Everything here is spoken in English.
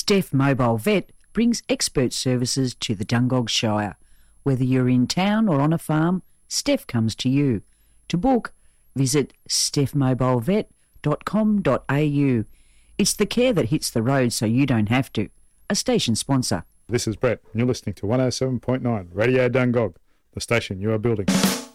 Steph Mobile Vet brings expert services to the Dungog Shire. Whether you're in town or on a farm, Steph comes to you. To book, visit stephmobilevet.com.au. It's the care that hits the road so you don't have to. A station sponsor. This is Brett, and you're listening to 107.9 Radio Dungog, the station you are building.